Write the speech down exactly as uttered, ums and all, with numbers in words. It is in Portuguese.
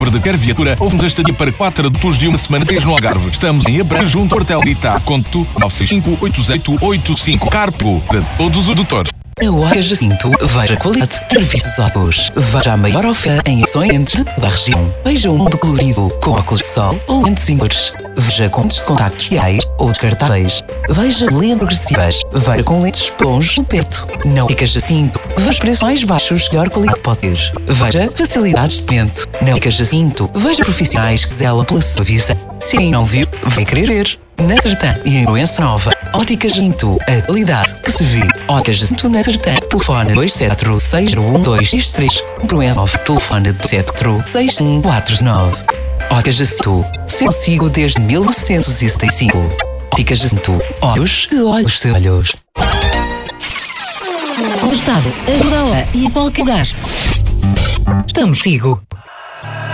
de qualquer viatura, houve-nos a estadia para quatro adultos de uma semana três no Algarve. Estamos em Abrantes, junto ao Portel Vita. Conto nove seis cinco, oito oito oito cinco. Carpo para todos os adutores. Na Ótica Jacinto, veja a qualidade em serviços óculos. Veja a maior oferta em ações de toda a região. Veja um mundo colorido com óculos de sol ou lentes simples. Veja com lentes de contactos reais ou descartáveis. Veja lentes progressivas. Veja com lentes para longe ou perto. Na Ótica Jacinto, veja preços mais baixos e melhor qualidade pode ter. Veja facilidades de cliente. Na Ótica Jacinto, veja profissionais que zelam pela sua visão. Se ainda não viu, vai querer ver. Na Sertã e em Proença Nova, Ótica Jacinto, a qualidade que se vê. Ótica Jacinto na Sertã, telefone dois sete quatro seis zero um dois seis três. Proença Nova, telefone dois sete quatro seis um quatro nove. Ótica Jacinto, se consigo desde mil novecentos e setenta e cinco. Ótica Jacinto, olhos de olhos de olhos. Gustavo, a Roda e a Polka Gasto. Estamos contigo.